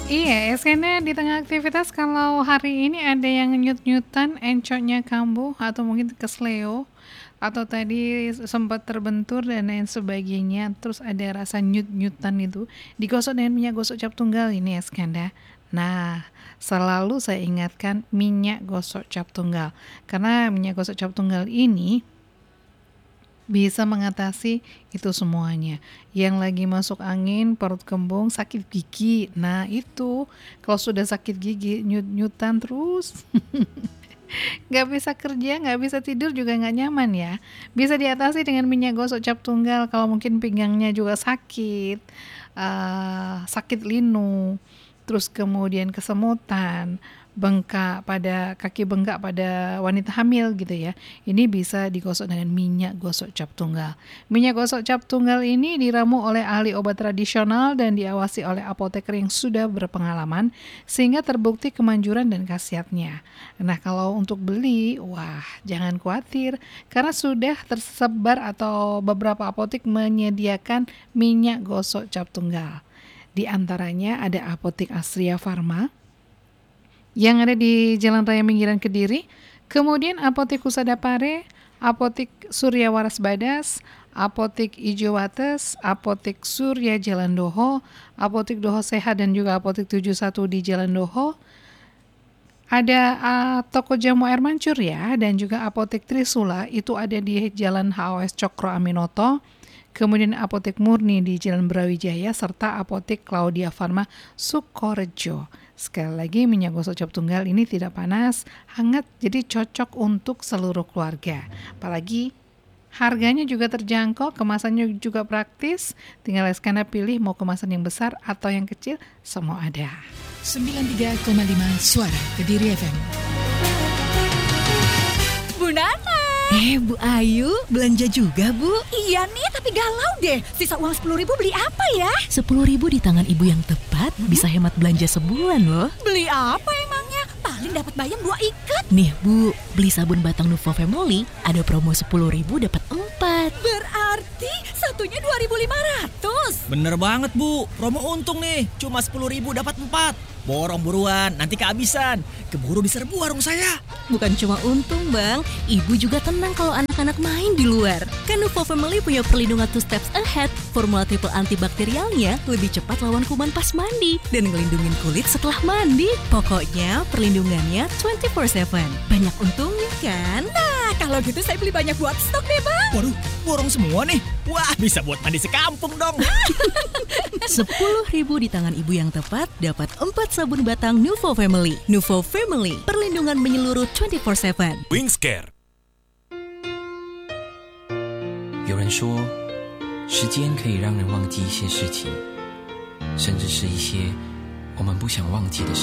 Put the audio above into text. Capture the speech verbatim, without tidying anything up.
Iya, eskennya di tengah aktivitas kalau hari ini ada yang nyut-nyutan, encoknya kambuh atau mungkin kesleo atau tadi sempat terbentur dan lain sebagainya, terus ada rasa nyut-nyutan itu, digosok dengan minyak gosok cap tunggal ini Eskanda. Nah, selalu saya ingatkan minyak gosok cap tunggal. Karena minyak gosok cap tunggal ini bisa mengatasi itu semuanya. Yang lagi masuk angin, perut kembung, sakit gigi. Nah itu, kalau sudah sakit gigi, nyut-nyutan terus, nggak bisa kerja, nggak bisa tidur juga nggak nyaman ya. Bisa diatasi dengan minyak gosok cap tunggal. Kalau mungkin pinggangnya juga sakit, uh, sakit linu, terus kemudian kesemutan, bengkak pada kaki bengkak pada wanita hamil gitu ya. Ini bisa digosok dengan minyak gosok cap tunggal. Minyak gosok cap tunggal ini diramu oleh ahli obat tradisional dan diawasi oleh apoteker yang sudah berpengalaman sehingga terbukti kemanjuran dan khasiatnya. Nah, kalau untuk beli, wah, jangan khawatir karena sudah tersebar atau beberapa apotek menyediakan minyak gosok cap tunggal. Di antaranya ada Apotek Astria Pharma yang ada di Jalan Raya Minggiran Kediri, kemudian Apotek Husada Pare, Apotek Surya Waras Badas, Apotek Ijo Wates, Apotek Surya Jalan Doho, Apotek Doho Sehat dan juga Apotek tujuh puluh satu di Jalan Doho. Ada uh, toko jamu air mancur ya, dan juga Apotek Trisula itu ada di Jalan H O S Cokro Aminoto. Kemudian Apotek Murni di Jalan Brawijaya serta Apotek Claudia Pharma Sukorejo. Sekali lagi minyak gosok cap tunggal ini tidak panas, hangat, jadi cocok untuk seluruh keluarga. Apalagi harganya juga terjangkau, kemasannya juga praktis. Tinggal Eskanda pilih mau kemasan yang besar atau yang kecil, semua ada. sembilan tiga koma lima Suara Kediri F M. Bu Nana. Eh, Bu Ayu, belanja juga, Bu? Iya nih, tapi galau deh. Sisa uang sepuluh ribu beli apa ya? sepuluh ribu di tangan ibu yang tepat, hmm? bisa hemat belanja sebulan loh. Beli apa emangnya? Paling dapat bayam dua ikat. Nih, Bu, beli sabun batang Nuvo Family, ada promo sepuluh ribu dapat empat. Berarti satunya dua ribu lima ratus. Bener banget, Bu. Promo untung nih, cuma sepuluh ribu dapat empat. Borong buruan, nanti kehabisan. Keburu diserbu warung saya. Bukan cuma untung, Bang. Ibu juga tenang kalau anak-anak main di luar. Kan Nuvo Family punya perlindungan two steps ahead. Formula triple antibakterialnya lebih cepat lawan kuman pas mandi dan ngelindungin kulit setelah mandi. Pokoknya perlindungannya twenty four seven. Banyak untungnya kan? Nah, kalau gitu saya beli banyak buat stok deh, Bang. Waduh, borong semua nih. Wah, bisa buat mandi sekampung dong. sepuluh ribu di tangan ibu yang tepat, dapat empat sabun batang Nuvo Family. Nuvo Family, perlindungan menyeluruh twenty four seven. Wingscare。有人说，时间可以让人忘记一些事情，甚至是一些我们不想忘记的事。